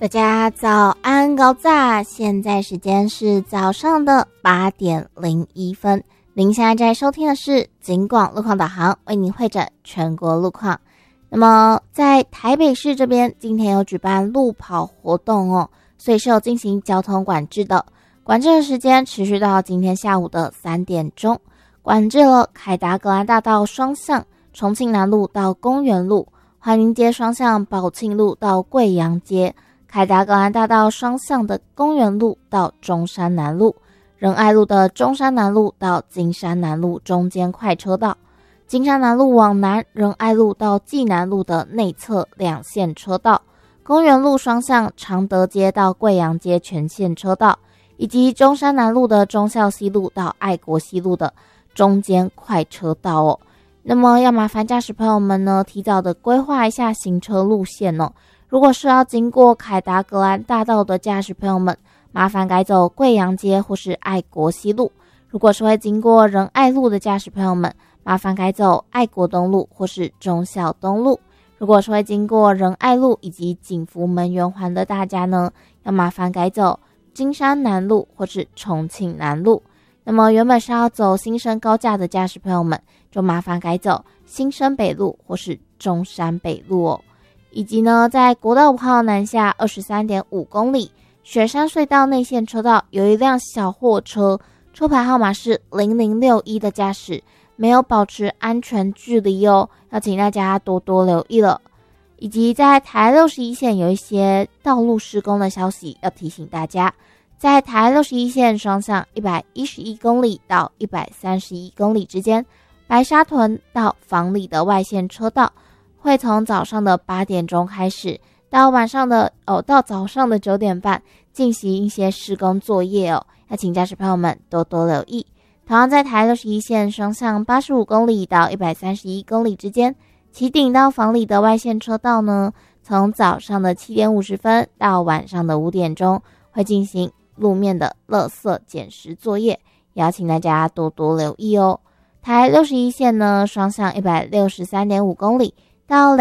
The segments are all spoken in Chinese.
大家早安高炸，现在时间是早上的8点01分。您现在在收听的是警广路况导航，为您会诊全国路况。那么在台北市这边，今天有举办路跑活动哦，所以是有进行交通管制的。管制的时间持续到今天下午的3点钟，管制了凯达格兰大道双向、重庆南路到公园路、怀宁街双向宝庆路到贵阳街、凯达格兰大道双向的公园路到中山南路、仁爱路的中山南路到金山南路中间快车道、金山南路往南仁爱路到济南路的内侧2线车道、公园路双向常德街到贵阳街全线车道，以及中山南路的忠孝西路到爱国西路的中间快车道哦。那么要麻烦驾驶朋友们呢，提早的规划一下行车路线哦。如果是要经过凯达格兰大道的驾驶朋友们，麻烦改走贵阳街或是爱国西路；如果是会经过仁爱路的驾驶朋友们，麻烦改走爱国东路或是忠孝东路；如果是会经过仁爱路以及景福门圆环的大家呢，要麻烦改走金山南路或是重庆南路。那么原本是要走新生高架的驾驶朋友们，就麻烦改走新生北路或是中山北路哦。以及呢，在国道5号南下 23.5 公里雪山隧道内线车道，有一辆小货车，车牌号码是0061的驾驶没有保持安全距离哦，要请大家多多留意了。以及在台61线有一些道路施工的消息，要提醒大家，在台61线双向111公里到131公里之间，白沙屯到房里的外线车道会从早上的8点钟开始，到早上的9点半进行一些施工作业哦，要请驾驶朋友们多多留意。同样在台61线双向85公里到131公里之间，旗顶到房里的外线车道呢，从早上的7点50分到晚上的5点钟会进行路面的垃圾捡拾作业，也要请大家多多留意哦。台61线呢，双向163.5公里到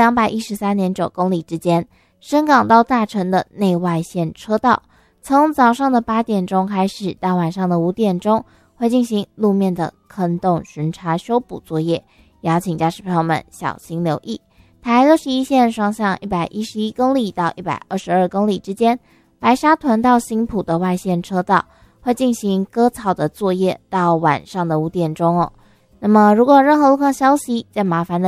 213.9公里之间，深港到大城的内外线车道，从早上的8点钟开始到晚上的5点钟会进行路面的坑洞巡查修补作业，也要请驾驶朋友们小心留意。台61线双向111公里到122公里之间，白沙屯到新埔的外线车道会进行割草的作业到晚上的5点钟哦。那么如果有任何路况消息，再麻烦的